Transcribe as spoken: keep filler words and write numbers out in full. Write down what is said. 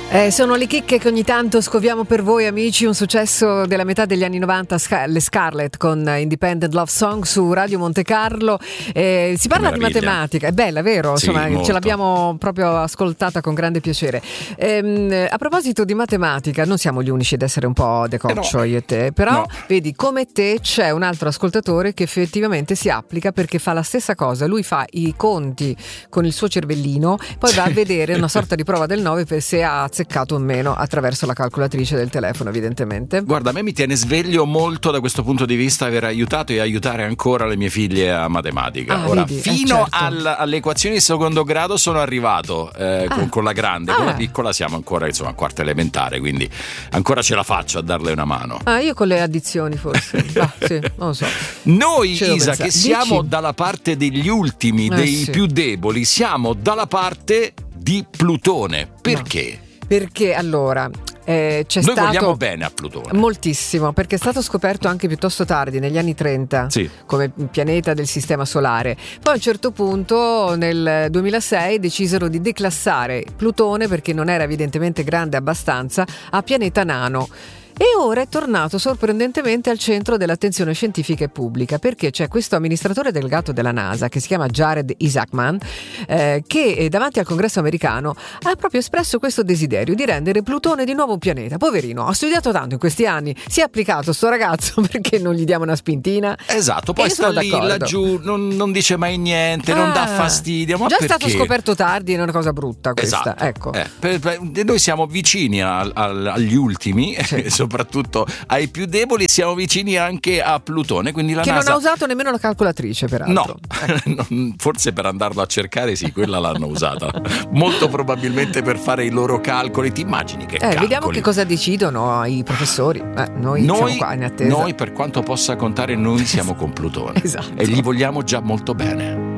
Eh, sono le chicche che ogni tanto scoviamo per voi, amici. Un successo della metà degli anni novanta, Scar- le Scarlett con Independent Love Song su Radio Monte Carlo. Eh, si parla di matematica, è bella, vero? Sì, Insomma, molto. ce l'abbiamo proprio ascoltata con grande piacere. Ehm, a proposito di matematica, non siamo gli unici ad essere un po' decoccio, Eh no. io e te, però No. vedi, come te c'è un altro ascoltatore che effettivamente si applica, perché fa la stessa cosa. Lui fa i conti con il suo cervellino, poi va a vedere una sorta di prova del nove per se ha azzeccato o meno attraverso la calcolatrice del telefono, evidentemente. Guarda, a me mi tiene sveglio molto da questo punto di vista aver aiutato e aiutare ancora le mie figlie a matematica. Ah, Ora, vedi, eh, fino certo. al, alle equazioni di secondo grado sono arrivato eh, Ah. con, con la grande, Ah. con la piccola siamo ancora insomma a quarta elementare, quindi ancora ce la faccio a darle una mano. Ah, io con le addizioni forse. Ah, sì, non lo so. Noi, Ci devo Isa, pensare. che siamo Dici? dalla parte degli ultimi, Eh, dei sì. più deboli, siamo dalla parte di Plutone. Perché? Perché allora eh, c'è Noi stato vogliamo bene a Plutone. moltissimo, perché è stato scoperto anche piuttosto tardi, negli anni trenta, Sì. come pianeta del sistema solare. Poi a un certo punto nel duemilasei decisero di declassare Plutone, perché non era evidentemente grande abbastanza, a pianeta nano. E ora è tornato sorprendentemente al centro dell'attenzione scientifica e pubblica, perché c'è questo amministratore delegato della NASA che si chiama Jared Isaacman, eh, che eh, davanti al Congresso americano ha proprio espresso questo desiderio di rendere Plutone di nuovo un pianeta. Poverino, ha studiato tanto in questi anni, si è applicato sto ragazzo, perché non gli diamo una spintina? Esatto, poi E io sta sono lì d'accordo. laggiù, non, non dice mai niente, non dà Ah, fastidio. Ma già è perché? stato scoperto tardi, è una cosa brutta questa. Esatto. Ecco. Eh, per- per- noi siamo vicini al- al- agli ultimi, e soprattutto ai più deboli, siamo vicini anche a Plutone, quindi la Che NASA non ha usato nemmeno la calcolatrice, peraltro. No, non- forse per andarlo a cercare sì, quella l'hanno usata molto probabilmente per fare i loro calcoli. Ti immagini che Eh, calcoli? vediamo che cosa decidono i professori. Eh, noi, siamo Noi, qua in attesa. noi, per quanto possa contare, noi siamo con Plutone Esatto. e gli vogliamo già molto bene.